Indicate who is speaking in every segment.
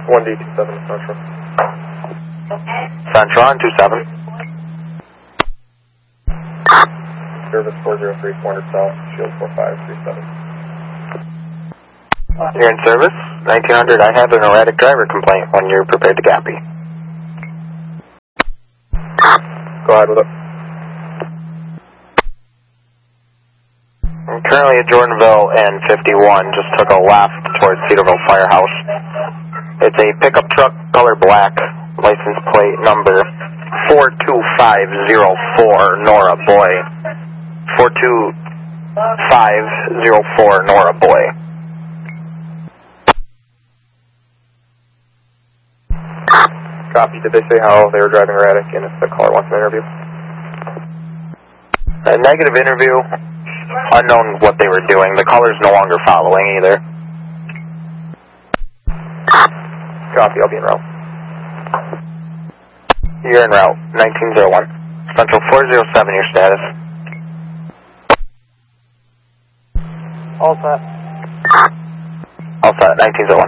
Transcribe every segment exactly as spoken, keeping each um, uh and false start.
Speaker 1: one D two seven Central.
Speaker 2: Central on two seven.
Speaker 1: Service four zero three, four hundred south, shield four five three seven.
Speaker 2: You're in service. nineteen hundred, I have an erratic driver complaint when you're prepared to copy.
Speaker 1: Go ahead with it.
Speaker 2: I'm currently at Jordanville and fifty-one, just took a left towards Cedarville Firehouse. It's a pickup truck, color black, license plate number four two five zero four, Nora Boy. four two five zero four, Nora Boy.
Speaker 1: Copy. Did they say how they were driving erratic and if the caller wants an interview?
Speaker 2: A negative interview. Unknown what they were doing. The caller's no longer following either.
Speaker 1: Copy. I'll be en route.
Speaker 2: You're en route. nineteen oh one. Central four oh seven, your status.
Speaker 1: All set.
Speaker 2: All set. nineteen oh one.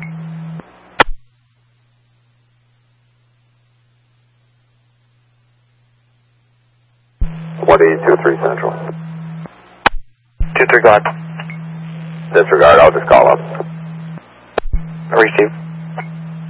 Speaker 1: one eight two three Central.
Speaker 2: two three, go ahead.
Speaker 1: Disregard. I'll just call up.
Speaker 2: Receive.